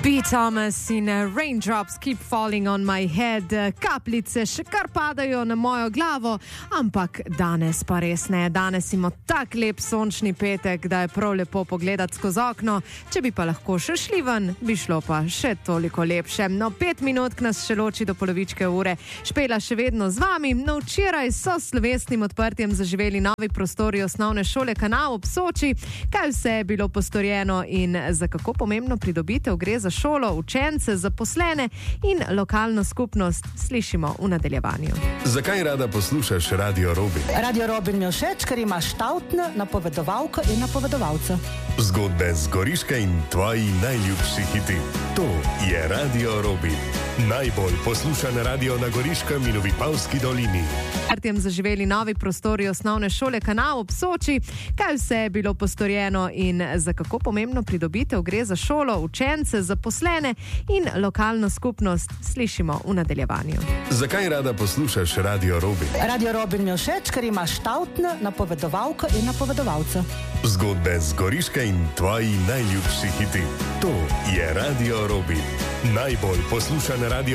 B. Thomas in Raindrops Keep Falling on My Head. Kapljice še kar padajo na mojo glavo, ampak danes pa res ne. Danes imamo tak lep sončni petek, da je prav lepo pogledati skozi okno. Če bi pa lahko še šli ven, bi šlo pa še toliko lepše. No, 5 minut nas še loči do polovičke ure. Špela še vedno z vami. No, včeraj so s slovesnim odprtjem zaživeli novi prostori osnovne šole Kanal ob Soči. Kaj vse je bilo postorjeno in za kako pomembno pridobitev gre za šolo, učence, zaposlene in lokalno skupnost, slišimo v nadaljevanju. Zakaj rada poslušaš Radio Robin? Radio Robin mi je všeč, ker ima štautne napovedovalke in napovedovalce. Zgodbe z Goriške in tvoji najljubši hiti. To je Radio Robin. Najbolj poslušan radio na Goriškem in v Vipavski dolini. Odprtjem zaživeli novi prostori osnovne šole Kanal ob Soči. Kaj vse je bilo postorjeno in za kako pomembno pridobitev gre za šolo, učence, zaposlene in lokalno skupnost, slišimo v nadaljevanju. Zakaj rada poslušaš Radio Robin? Radio Robin mi je všeč, ker ima štautne napovedovalke in napovedovalce. Zgodbe z Goriške in tvoji najljubši hiti. To je Radio Robin. Najbolj poslušan radio